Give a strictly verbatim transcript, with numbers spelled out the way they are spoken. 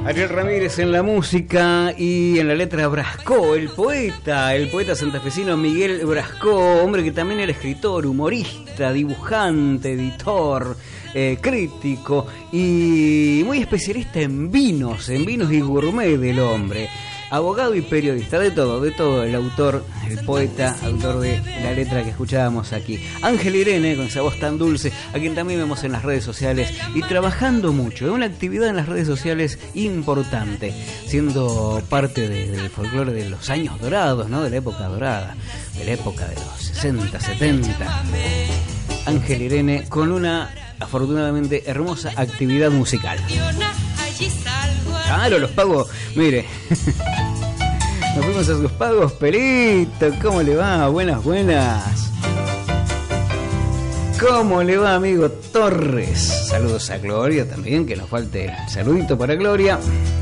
Ariel Ramírez en la música y en la letra Brascó, el poeta, el poeta santafesino Miguel Brascó, hombre que también era escritor, humorista, dibujante, editor, eh, crítico y muy especialista en vinos, en vinos y gourmet del hombre. Abogado y periodista, de todo, de todo, el autor, el poeta, autor de la letra que escuchábamos aquí. Ángel Irene, con esa voz tan dulce, a quien también vemos en las redes sociales y trabajando mucho, es una actividad en las redes sociales importante, siendo parte de, del folclore de los años dorados, ¿no? De la época dorada, de la época de los sesenta, setenta. Ángel Irene con una, afortunadamente, hermosa actividad musical. Claro, los pagos, mire. Nos fuimos a sus pagos, Perito. ¿Cómo le va? Buenas, buenas. ¿Cómo le va, amigo Torres? Saludos a Gloria también, que nos falte saludito para Gloria.